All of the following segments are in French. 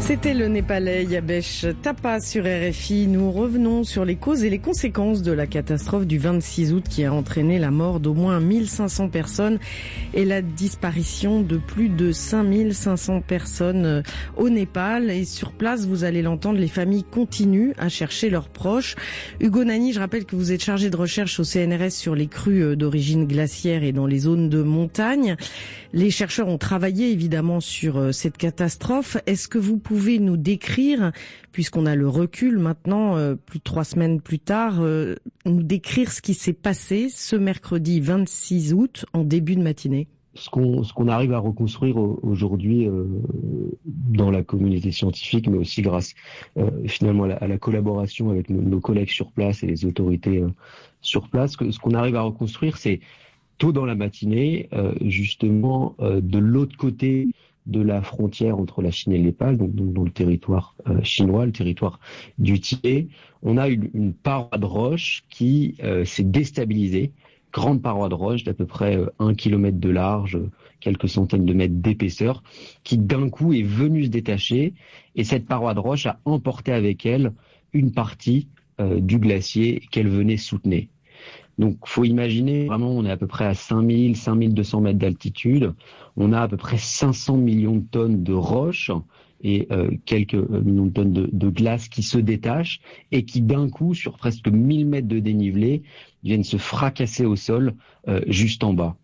C'était le Népalais Yabesh Thapa sur RFI. Nous revenons sur les causes et les conséquences de la catastrophe du 26 août qui a entraîné la mort d'au moins 1500 personnes et la disparition de plus de 5500 personnes au Népal. Et sur place, vous allez l'entendre, les familles continuent à chercher leurs proches. Hugo Nani, je rappelle que vous êtes chargé de recherche au CNRS sur les crues d'origine glaciaire et dans les zones de montagne. Les chercheurs ont travaillé évidemment sur cette catastrophe. Est-ce que vous pouvez nous décrire, puisqu'on a le recul maintenant, plus de 3 semaines plus tard, nous décrire ce qui s'est passé ce mercredi 26 août en début de matinée? Ce qu'on arrive à reconstruire aujourd'hui dans la communauté scientifique, mais aussi grâce finalement à la collaboration avec nos collègues sur place et les autorités sur place, ce qu'on arrive à reconstruire, c'est tôt dans la matinée, justement, de l'autre côté de la frontière entre la Chine et le Népal, donc dans le territoire chinois, le territoire du Tibet, on a une paroi de roche qui s'est déstabilisée, grande paroi de roche d'à peu près 1 kilomètre de large, quelques centaines de mètres d'épaisseur, qui d'un coup est venue se détacher, et cette paroi de roche a emporté avec elle une partie du glacier qu'elle venait soutenir. Donc, faut imaginer, vraiment, on est à peu près à 5200 mètres d'altitude. On a à peu près 500 millions de tonnes de roches et quelques millions de tonnes de glace qui se détachent et qui, d'un coup, sur presque 1000 mètres de dénivelé, viennent se fracasser au sol juste en bas.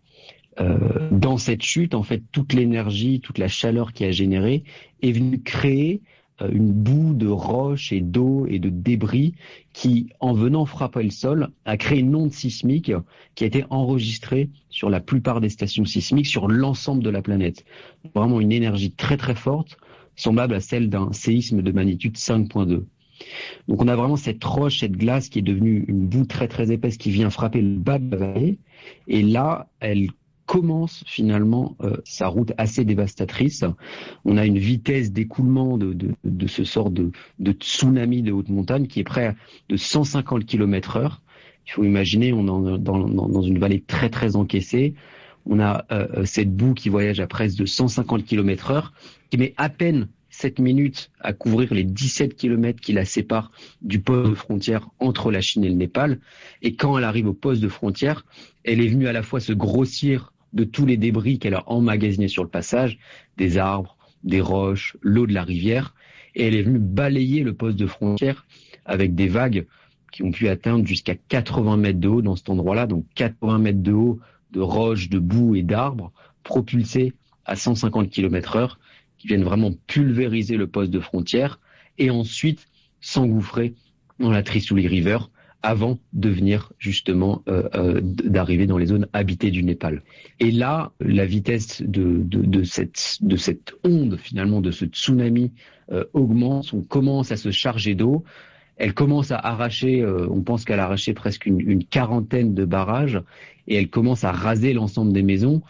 Dans cette chute, en fait, toute l'énergie, toute la chaleur qui a généré est venue créer une boue de roches et d'eau et de débris qui, en venant frapper le sol, a créé une onde sismique qui a été enregistrée sur la plupart des stations sismiques sur l'ensemble de la planète. Vraiment une énergie très très forte, semblable à celle d'un séisme de magnitude 5.2. Donc on a vraiment cette roche, cette glace qui est devenue une boue très très épaisse qui vient frapper le bas de la vallée. Et là, elle commence finalement sa route assez dévastatrice. On a une vitesse d'écoulement de ce sort de tsunami de haute montagne qui est près de 150 km/h. Il faut imaginer, on est dans une vallée très très encaissée. On a cette boue qui voyage à presque de 150 km/h, qui met à peine 7 minutes à couvrir les 17 km qui la séparent du poste de frontière entre la Chine et le Népal. Et quand elle arrive au poste de frontière, elle est venue à la fois se grossir de tous les débris qu'elle a emmagasinés sur le passage, des arbres, des roches, l'eau de la rivière, et elle est venue balayer le poste de frontière avec des vagues qui ont pu atteindre jusqu'à 80 mètres de haut dans cet endroit-là, donc 80 mètres de haut de roches, de boue et d'arbres, propulsés à 150 km/h, qui viennent vraiment pulvériser le poste de frontière, et ensuite s'engouffrer dans la Trishuli River, avant de venir justement d'arriver dans les zones habitées du Népal. Et là, la vitesse de cette onde, finalement, de ce tsunami augmente, on commence à se charger d'eau, elle commence à arracher, on pense qu'elle a arraché presque une quarantaine de barrages, et elle commence à raser l'ensemble des maisons.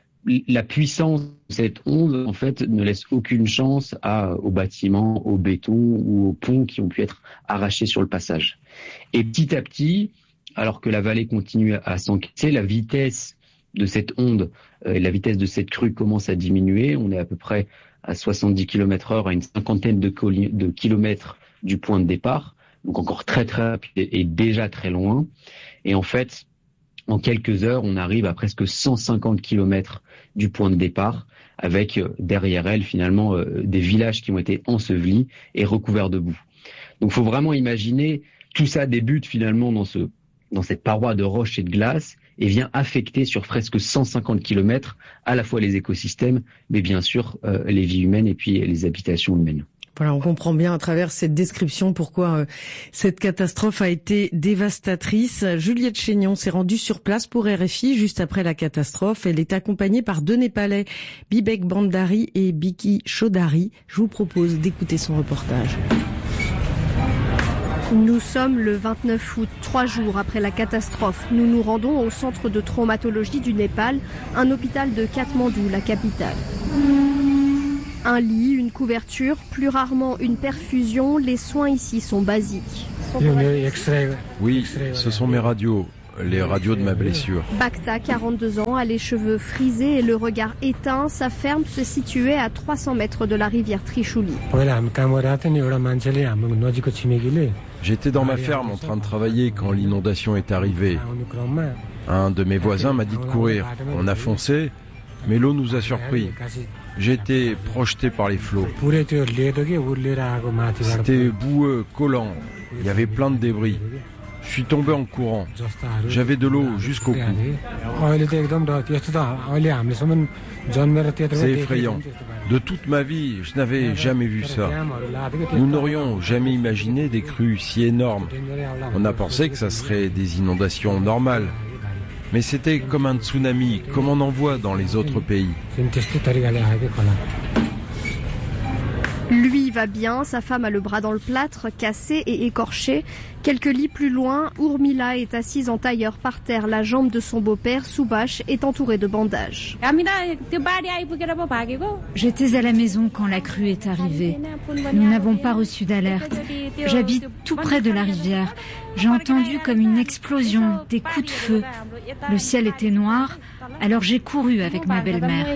La puissance de cette onde, en fait, ne laisse aucune chance aux bâtiments, au béton ou aux ponts qui ont pu être arrachés sur le passage. Et petit à petit, alors que la vallée continue à s'encaisser, la vitesse de cette onde et la vitesse de cette crue commence à diminuer. On est à peu près à 70 km/h, à une cinquantaine de kilomètres du point de départ, donc encore très très rapide et déjà très loin. Et en fait, en quelques heures, on arrive à presque 150 km du point de départ, avec derrière elle finalement des villages qui ont été ensevelis et recouverts de boue. Donc il faut vraiment imaginer, tout ça débute finalement dans cette paroi de roches et de glace et vient affecter sur presque 150 km à la fois les écosystèmes, mais bien sûr les vies humaines et puis les habitations humaines. Voilà, on comprend bien à travers cette description pourquoi cette catastrophe a été dévastatrice. Juliette Chénion s'est rendue sur place pour RFI juste après la catastrophe. Elle est accompagnée par 2 Népalais, Bibek Bandari et Biki Chaudhary. Je vous propose d'écouter son reportage. Nous sommes le 29 août, 3 jours après la catastrophe. Nous nous rendons au centre de traumatologie du Népal, un hôpital de Katmandou, la capitale. Un lit, une couverture, plus rarement une perfusion, les soins ici sont basiques. Oui, ce sont mes radios. les radios de ma blessure. Bakhta, 42 ans, a les cheveux frisés et le regard éteint. Sa ferme se situait à 300 mètres de la rivière Trishuli. J'étais dans ma ferme en train de travailler quand l'inondation est arrivée. Un de mes voisins m'a dit de courir. On a foncé, mais l'eau nous a surpris. J'ai été projeté par les flots. C'était boueux, collant. Il y avait plein de débris. Je suis tombé en courant. J'avais de l'eau jusqu'au cou. C'est effrayant. De toute ma vie, je n'avais jamais vu ça. Nous n'aurions jamais imaginé des crues si énormes. On a pensé que ça serait des inondations normales. Mais c'était comme un tsunami, comme on en voit dans les autres pays. Lui va bien, sa femme a le bras dans le plâtre, cassé et écorché. Quelques lits plus loin, Urmila est assise en tailleur par terre. La jambe de son beau-père, Subhash, est entourée de bandages. J'étais à la maison quand la crue est arrivée. Nous n'avons pas reçu d'alerte. J'habite tout près de la rivière. J'ai entendu comme une explosion, des coups de feu. Le ciel était noir, alors j'ai couru avec ma belle-mère.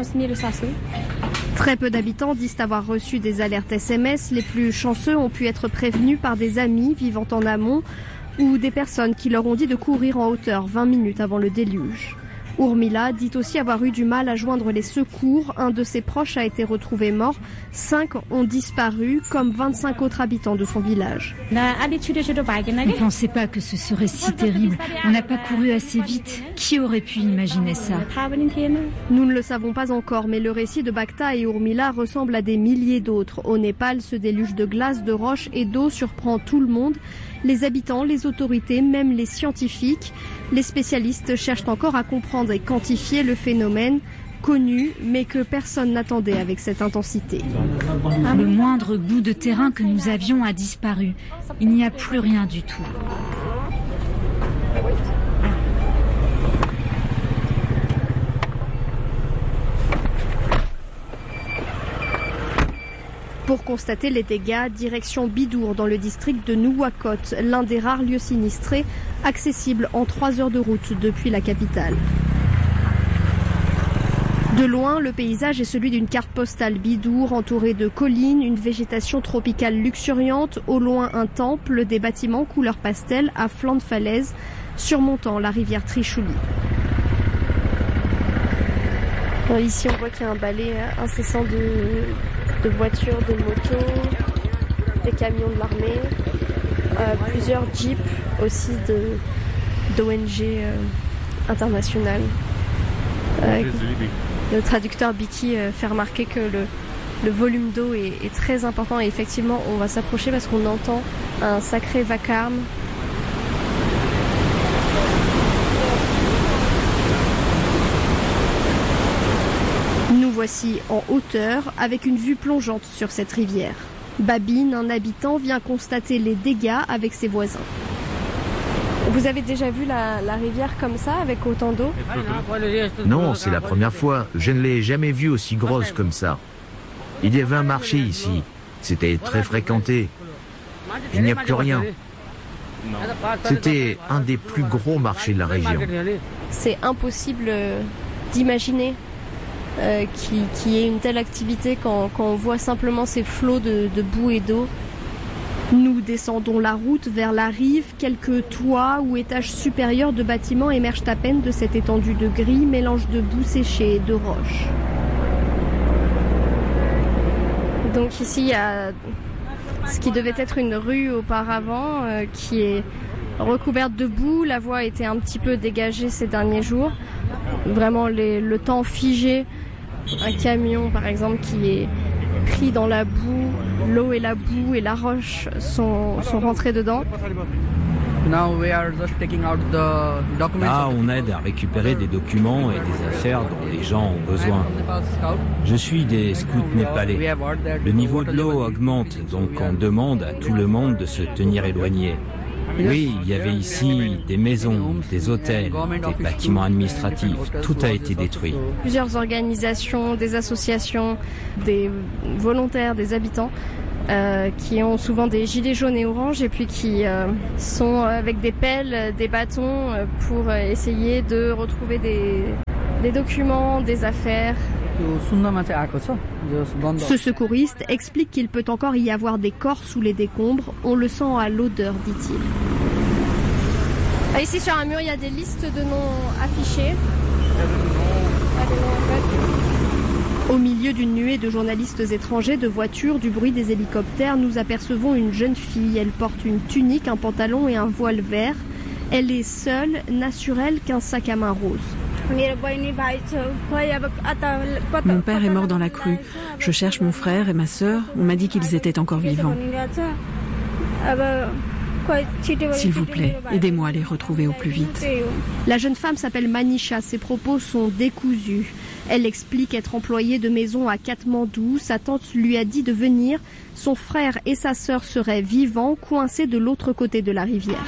Très peu d'habitants disent avoir reçu des alertes SMS. Les plus chanceux ont pu être prévenus par des amis vivant en amont ou des personnes qui leur ont dit de courir en hauteur 20 minutes avant le déluge. Urmila dit aussi avoir eu du mal à joindre les secours. Un de ses proches a été retrouvé mort. 5 ont disparu, comme 25 autres habitants de son village. Ne pensez pas que ce serait si terrible. On n'a pas couru assez vite. Qui aurait pu imaginer ça? Nous ne le savons pas encore, mais le récit de Bakhta et Urmila ressemble à des milliers d'autres. Au Népal, ce déluge de glace, de roches et d'eau surprend tout le monde. Les habitants, les autorités, même les scientifiques. Les spécialistes cherchent encore à comprendre et quantifier le phénomène connu, mais que personne n'attendait avec cette intensité. Le moindre bout de terrain que nous avions a disparu. Il n'y a plus rien du tout. Pour constater les dégâts, direction Bidour dans le district de Nuwakot, l'un des rares lieux sinistrés, accessible en 3 heures de route depuis la capitale. De loin, le paysage est celui d'une carte postale Bidour, entourée de collines, une végétation tropicale luxuriante, au loin un temple, des bâtiments couleur pastel à flanc de falaise, surmontant la rivière Trishuli. Ici, on voit qu'il y a un balai incessant de voitures, de motos, des camions de l'armée, plusieurs jeeps aussi d'ONG internationales. Le traducteur Biki fait remarquer que le volume d'eau est très important et effectivement on va s'approcher parce qu'on entend un sacré vacarme. Nous voici en hauteur avec une vue plongeante sur cette rivière. Babine, un habitant, vient constater les dégâts avec ses voisins. Vous avez déjà vu la rivière comme ça, avec autant d'eau? Non, c'est la première fois. Je ne l'ai jamais vue aussi grosse comme ça. Il y avait un marché ici. C'était très fréquenté. Il n'y a plus rien. C'était un des plus gros marchés de la région. C'est impossible d'imaginer qu'il y ait une telle activité quand on voit simplement ces flots de boue et d'eau. Nous descendons la route vers la rive. Quelques toits ou étages supérieurs de bâtiments émergent à peine de cette étendue de gris, mélange de boue séchée et de roches. Donc ici, il y a ce qui devait être une rue auparavant qui est recouverte de boue. La voie a été un petit peu dégagée ces derniers jours. Vraiment le temps figé. Un camion, par exemple, qui est pris dans la boue, l'eau et la boue et la roche sont rentrés dedans. Là, on aide à récupérer des documents et des affaires dont les gens ont besoin. Je suis des scouts népalais. Le niveau de l'eau augmente, donc on demande à tout le monde de se tenir éloigné. Oui, il y avait ici des maisons, des hôtels, des bâtiments administratifs. Tout a été détruit. Plusieurs organisations, des associations, des volontaires, des habitants qui ont souvent des gilets jaunes et oranges et puis qui sont avec des pelles, des bâtons pour essayer de retrouver des documents, des affaires. Ce secouriste explique qu'il peut encore y avoir des corps sous les décombres. On le sent à l'odeur, dit-il. Ici sur un mur, il y a des listes de noms affichés. Au milieu d'une nuée de journalistes étrangers, de voitures, du bruit des hélicoptères, nous apercevons une jeune fille. Elle porte une tunique, un pantalon et un voile vert. Elle est seule, naturelle qu'un sac à main rose. Mon père est mort dans la crue. Je cherche mon frère et ma sœur. On m'a dit qu'ils étaient encore vivants. S'il vous plaît, aidez-moi à les retrouver au plus vite. La jeune femme s'appelle Manisha. Ses propos sont décousus. Elle explique être employée de maison à Katmandou. Sa tante lui a dit de venir. Son frère et sa sœur seraient vivants, coincés de l'autre côté de la rivière.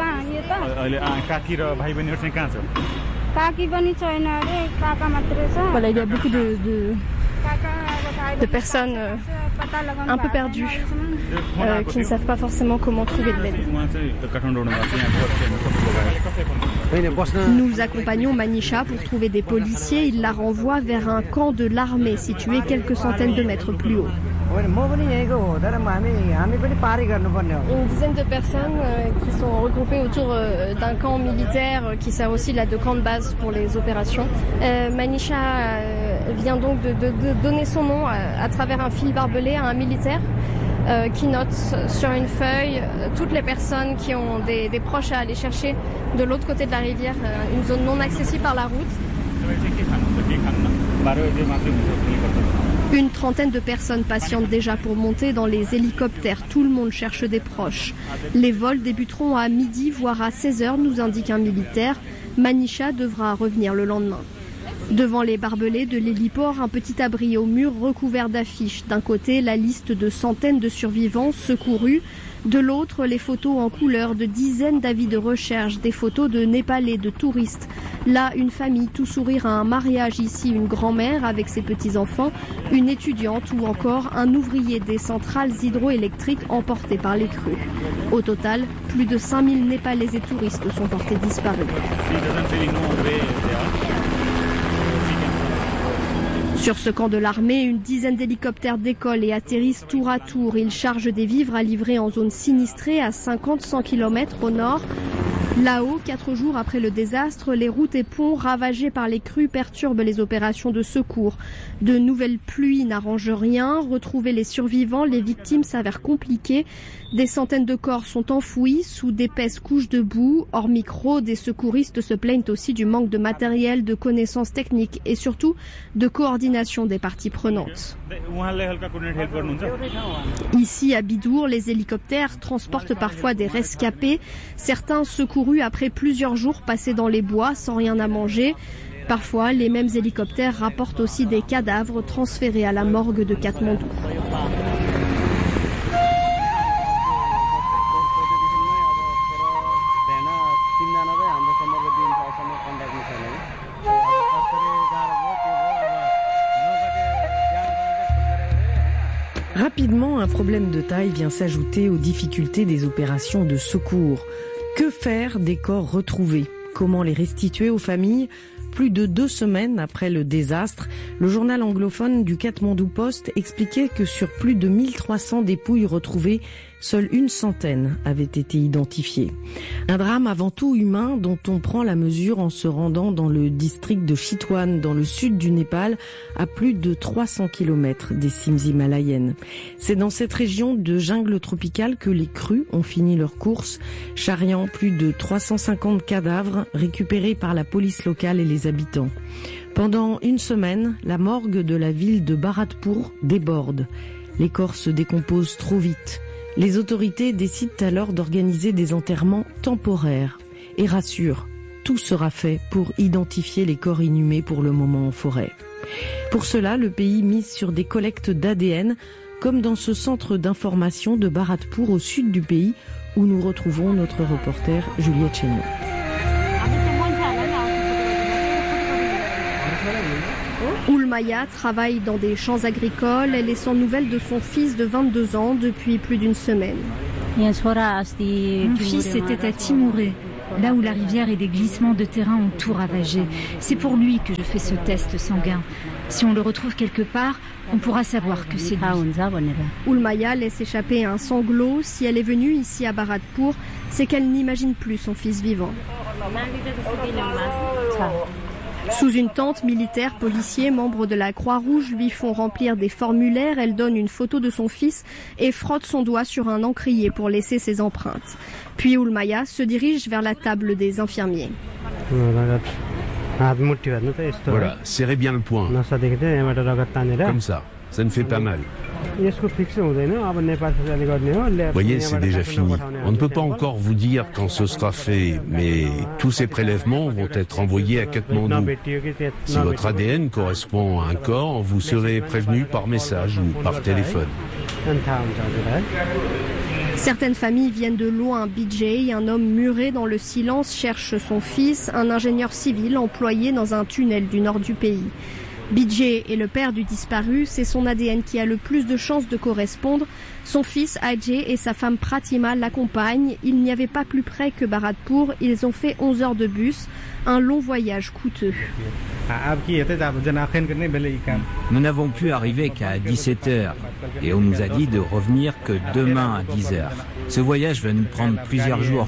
Voilà, il y a beaucoup de personnes un peu perdues qui ne savent pas forcément comment trouver de l'aide. Nous accompagnons Manisha pour trouver des policiers. Ils la renvoient vers un camp de l'armée situé quelques centaines de mètres plus haut. Une dizaine de personnes qui sont regroupées autour d'un camp militaire qui sert aussi de camp de base pour les opérations. Manisha vient donc de donner son nom à travers un fil barbelé à un militaire qui note sur une feuille toutes les personnes qui ont des proches à aller chercher de l'autre côté de la rivière, une zone non accessible par la route. Une trentaine de personnes patientent déjà pour monter dans les hélicoptères. Tout le monde cherche des proches. Les vols débuteront à midi, voire à 16h, nous indique un militaire. Manisha devra revenir le lendemain. Devant les barbelés de l'héliport, un petit abri au mur recouvert d'affiches. D'un côté, la liste de centaines de survivants secourus. De l'autre, les photos en couleur de dizaines d'avis de recherche, des photos de Népalais, de touristes. Là, une famille, tout sourire à un mariage. Ici, une grand-mère avec ses petits-enfants, une étudiante ou encore un ouvrier des centrales hydroélectriques emporté par les crues. Au total, plus de 5000 Népalais et touristes sont portés disparus. Sur ce camp de l'armée, une dizaine d'hélicoptères décollent et atterrissent tour à tour. Ils chargent des vivres à livrer en zone sinistrée à 50-100 km au nord. Là-haut, 4 jours après le désastre, les routes et ponts ravagés par les crues perturbent les opérations de secours. De nouvelles pluies n'arrangent rien. Retrouver les survivants, les victimes s'avère compliqué. Des centaines de corps sont enfouis sous d'épaisses couches de boue. Hors micro, des secouristes se plaignent aussi du manque de matériel, de connaissances techniques et surtout de coordination des parties prenantes. Ici, à Bidour, les hélicoptères transportent parfois des rescapés. Certains secourus après plusieurs jours passés dans les bois sans rien à manger. Parfois, les mêmes hélicoptères rapportent aussi des cadavres transférés à la morgue de Katmandou. Rapidement, un problème de taille vient s'ajouter aux difficultés des opérations de secours. Que faire des corps retrouvés? Comment les restituer aux familles? Plus de 2 semaines après le désastre, le journal anglophone du Katmandou Post expliquait que sur plus de 1300 dépouilles retrouvées, seule une centaine avaient été identifiées. Un drame avant tout humain dont on prend la mesure en se rendant dans le district de Chitwan, dans le sud du Népal, à plus de 300 km des cimes himalayennes. C'est dans cette région de jungle tropicale que les crues ont fini leur course, charriant plus de 350 cadavres récupérés par la police locale et les habitants. Pendant une semaine, la morgue de la ville de Bharatpur déborde. Les corps se décomposent trop vite. Les autorités décident alors d'organiser des enterrements temporaires et rassurent, tout sera fait pour identifier les corps inhumés pour le moment en forêt. Pour cela, le pays mise sur des collectes d'ADN, comme dans ce centre d'information de Bharatpur au sud du pays, où nous retrouvons notre reporter Juliette Chéniaud. Ulmaya travaille dans des champs agricoles. Elle est sans nouvelles de son fils de 22 ans depuis plus d'une semaine. Mon fils était à Timoré, là où la rivière et des glissements de terrain ont tout ravagé. C'est pour lui que je fais ce test sanguin. Si on le retrouve quelque part, on pourra savoir que c'est lui. Ulmaya laisse échapper un sanglot. Si elle est venue ici à Bharatpur, c'est qu'elle n'imagine plus son fils vivant. Sous une tente, militaires, policiers, membres de la Croix-Rouge lui font remplir des formulaires. Elle donne une photo de son fils et frotte son doigt sur un encrier pour laisser ses empreintes. Puis Ulmaya se dirige vers la table des infirmiers. Voilà, serrez bien le poing. Comme ça ne fait pas mal. Voyez, c'est déjà fini. On ne peut pas encore vous dire quand ce sera fait, mais tous ces prélèvements vont être envoyés à Katmandou. Si votre ADN correspond à un corps, vous serez prévenu par message ou par téléphone. Certaines familles viennent de loin. BJ, un homme muré dans le silence, cherche son fils, un ingénieur civil employé dans un tunnel du nord du pays. BJ est le père du disparu, c'est son ADN qui a le plus de chances de correspondre. Son fils Ajay et sa femme Pratima l'accompagnent. Il n'y avait pas plus près que Bharatpur, ils ont fait 11 heures de bus, un long voyage coûteux. Nous n'avons pu arriver qu'à 17h et on nous a dit de revenir que demain à 10h. Ce voyage va nous prendre plusieurs jours.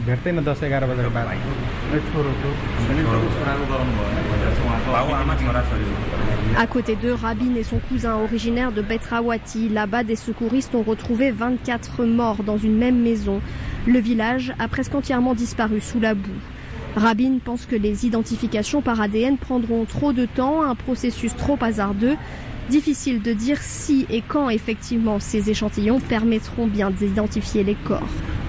À côté d'eux, Rabin et son cousin originaire de Betrawati. Là-bas, des secouristes ont retrouvé 24 morts dans une même maison. Le village a presque entièrement disparu sous la boue. Rabin pense que les identifications par ADN prendront trop de temps, un processus trop hasardeux. Difficile de dire si et quand effectivement ces échantillons permettront bien d'identifier les corps.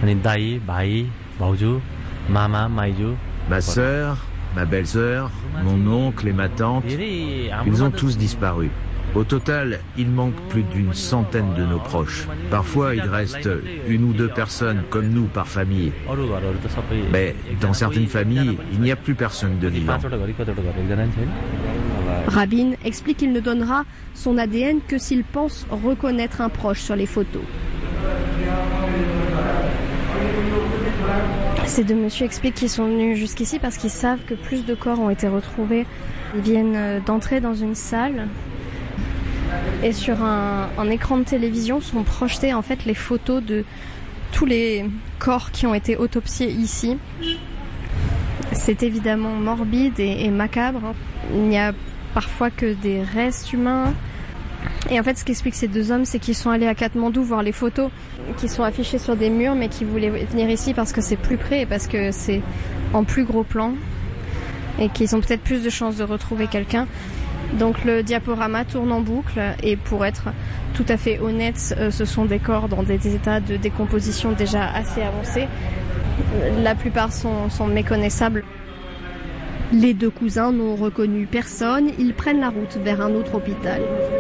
Ma sœur, ma belle-sœur, mon oncle et ma tante, ils ont tous disparu. Au total, il manque plus d'une centaine de nos proches. Parfois, il reste une ou deux personnes comme nous par famille. Mais dans certaines familles, il n'y a plus personne de vivant. Rabin explique qu'il ne donnera son ADN que s'il pense reconnaître un proche sur les photos. Ces deux messieurs expliquent qu'ils sont venus jusqu'ici parce qu'ils savent que plus de corps ont été retrouvés. Ils viennent d'entrer dans une salle et sur un écran de télévision sont projetées en fait les photos de tous les corps qui ont été autopsiés ici. C'est évidemment morbide et macabre. Il n'y a parfois que des restes humains. Et en fait, ce qu'expliquent ces deux hommes, c'est qu'ils sont allés à Katmandou voir les photos qui sont affichées sur des murs, mais qui voulaient venir ici parce que c'est plus près et parce que c'est en plus gros plan et qu'ils ont peut-être plus de chances de retrouver quelqu'un. Donc le diaporama tourne en boucle et pour être tout à fait honnête, ce sont des corps dans des états de décomposition déjà assez avancés. La plupart sont méconnaissables. Les deux cousins n'ont reconnu personne, ils prennent la route vers un autre hôpital.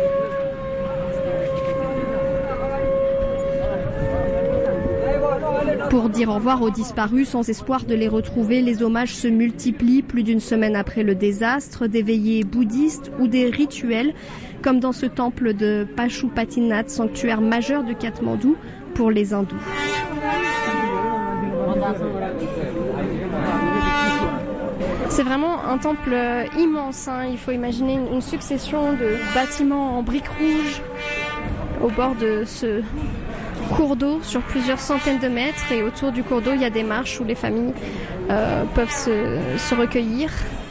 Pour dire au revoir aux disparus, sans espoir de les retrouver, les hommages se multiplient plus d'une semaine après le désastre, des veillées bouddhistes ou des rituels, comme dans ce temple de Pashupatinath, sanctuaire majeur de Katmandou pour les hindous. C'est vraiment un temple immense, hein. Il faut imaginer une succession de bâtiments en briques rouges au bord de ce cours d'eau sur plusieurs centaines de mètres, et autour du cours d'eau il y a des marches où les familles peuvent se recueillir.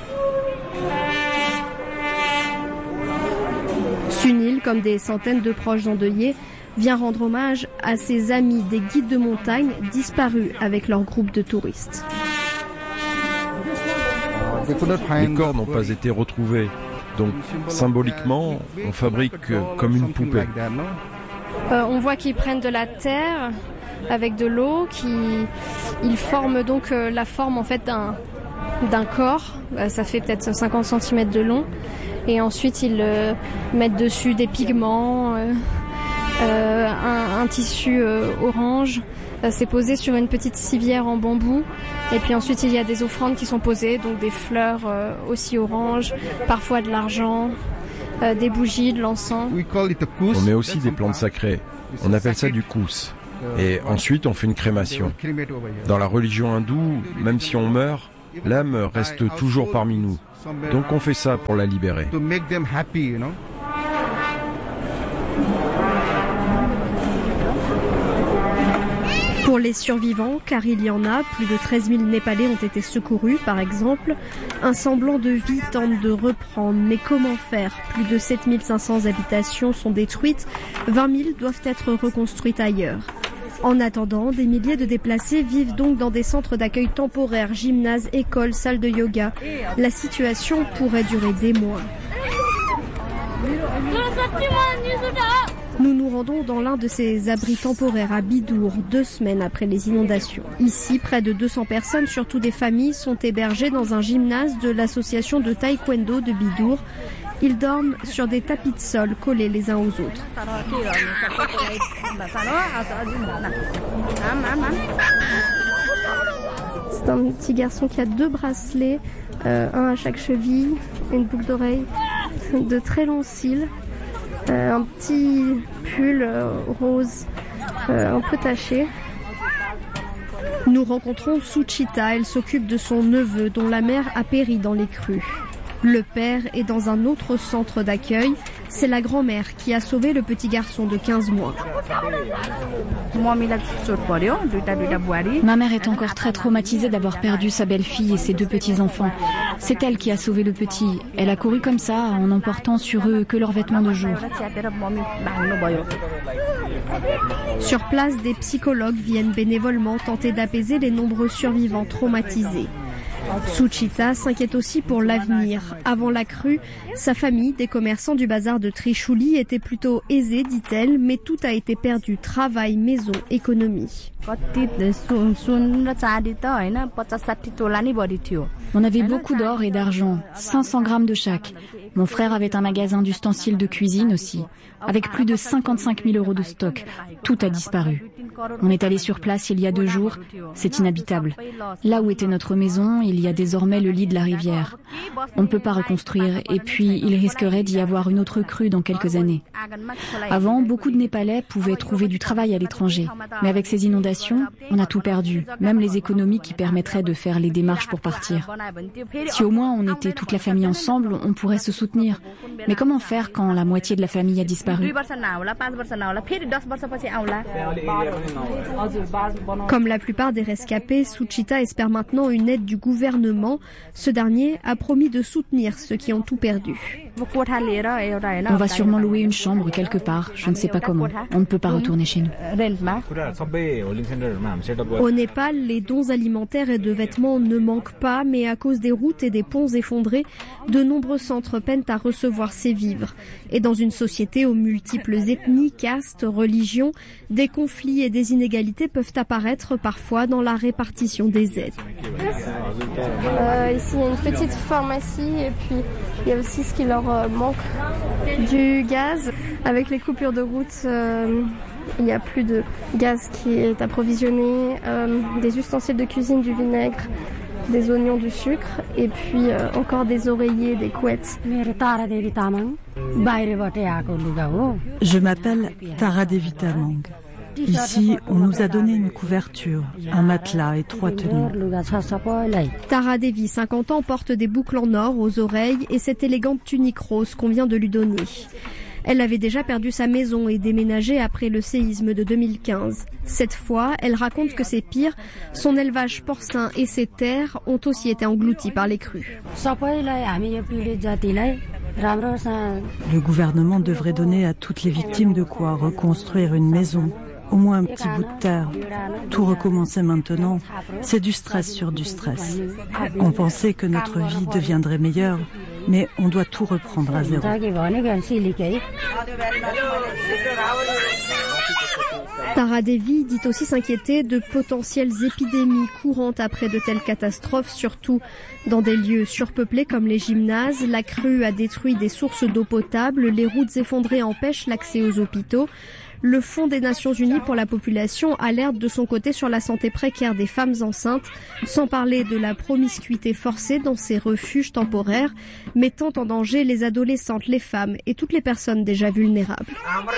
Sunil, comme des centaines de proches endeuillés, vient rendre hommage à ses amis des guides de montagne disparus avec leur groupe de touristes. Les corps n'ont pas été retrouvés, donc symboliquement on fabrique comme une poupée. On voit qu'ils prennent de la terre avec de l'eau, ils forment donc la forme en fait d'un corps. Ça fait peut-être 50 cm de long, et ensuite ils mettent dessus des pigments, un tissu orange. C'est posé sur une petite civière en bambou. Et puis ensuite, il y a des offrandes qui sont posées, donc des fleurs aussi oranges, parfois de l'argent, des bougies, de l'encens. On met aussi des plantes sacrées. On appelle ça du kous. Et ensuite, on fait une crémation. Dans la religion hindoue, même si on meurt, l'âme reste toujours parmi nous. Donc on fait ça pour la libérer. Pour les survivants, car il y en a, plus de 13 000 Népalais ont été secourus, par exemple. Un semblant de vie tente de reprendre, mais comment faire? Plus de 7 500 habitations sont détruites, 20 000 doivent être reconstruites ailleurs. En attendant, des milliers de déplacés vivent donc dans des centres d'accueil temporaires, gymnases, écoles, salles de yoga. La situation pourrait durer des mois. Nous nous rendons dans l'un de ces abris temporaires à Bidour, 2 semaines après les inondations. Ici, près de 200 personnes, surtout des familles, sont hébergées dans un gymnase de l'association de taekwondo de Bidour. Ils dorment sur des tapis de sol collés les uns aux autres. C'est un petit garçon qui a 2 bracelets, un à chaque cheville, une boucle d'oreille, de très longs cils. Un petit pull rose un peu taché. Nous rencontrons Suchita, elle s'occupe de son neveu dont la mère a péri dans les crues. Le père est dans un autre centre d'accueil. C'est la grand-mère qui a sauvé le petit garçon de 15 mois. Ma mère est encore très traumatisée d'avoir perdu sa belle-fille et ses 2 petits-enfants. C'est elle qui a sauvé le petit. Elle a couru comme ça en n'emportant sur eux que leurs vêtements de jour. Sur place, des psychologues viennent bénévolement tenter d'apaiser les nombreux survivants traumatisés. Suchita s'inquiète aussi pour l'avenir. Avant la crue, sa famille, des commerçants du bazar de Trishuli, était plutôt aisée, dit-elle, mais tout a été perdu. Travail, maison, économie. On avait beaucoup d'or et d'argent, 500 grammes de chaque. Mon frère avait un magasin d'ustensiles de cuisine aussi, avec plus de 55 000 euros de stock. Tout a disparu. On est allé sur place il y a 2 jours. C'est inhabitable. Là où était notre maison, il y a désormais le lit de la rivière. On ne peut pas reconstruire et puis il risquerait d'y avoir une autre crue dans quelques années. Avant, beaucoup de Népalais pouvaient trouver du travail à l'étranger. Mais avec ces inondations, on a tout perdu, même les économies qui permettraient de faire les démarches pour partir. Si au moins on était toute la famille ensemble, on pourrait se soutenir. Mais comment faire quand la moitié de la famille a disparu? Comme la plupart des rescapés, Suchita espère maintenant une aide du gouvernement. Ce dernier a promis de soutenir ceux qui ont tout perdu. On va sûrement louer une chambre quelque part, je ne sais pas comment. On ne peut pas retourner chez nous. Au Népal, les dons alimentaires et de vêtements ne manquent pas, mais à cause des routes et des ponts effondrés, de nombreux centres peinent à recevoir ces vivres. Et dans une société aux multiples ethnies, castes, religions, des conflits et des inégalités peuvent apparaître parfois dans la répartition des aides. Ici, il y a une petite pharmacie et puis il y a aussi ce qui leur manque, du gaz. Avec les coupures de route, il n'y a plus de gaz qui est approvisionné, des ustensiles de cuisine, du vinaigre, des oignons, du sucre et puis encore des oreillers, des couettes. Je m'appelle Tara Devitamang. Ici, on nous a donné une couverture, un matelas et 3 tenues. Tara Devi, 50 ans, porte des boucles en or aux oreilles et cette élégante tunique rose qu'on vient de lui donner. Elle avait déjà perdu sa maison et déménagé après le séisme de 2015. Cette fois, elle raconte que c'est pire. Son élevage porcin et ses terres ont aussi été engloutis par les crues. Le gouvernement devrait donner à toutes les victimes de quoi reconstruire une maison, au moins un petit bout de terre. Tout recommencer maintenant, c'est du stress sur du stress. On pensait que notre vie deviendrait meilleure, mais on doit tout reprendre à zéro. Tara Devi dit aussi s'inquiéter de potentielles épidémies courantes après de telles catastrophes, surtout dans des lieux surpeuplés comme les gymnases. La crue a détruit des sources d'eau potable, les routes effondrées empêchent l'accès aux hôpitaux. Le Fonds des Nations Unies pour la population alerte de son côté sur la santé précaire des femmes enceintes, sans parler de la promiscuité forcée dans ces refuges temporaires, mettant en danger les adolescentes, les femmes et toutes les personnes déjà vulnérables.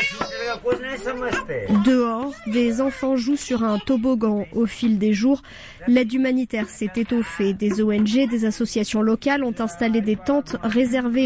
Dehors, des enfants jouent sur un toboggan. Au fil des jours, l'aide humanitaire s'est étoffée. Des ONG, des associations locales ont installé des tentes réservées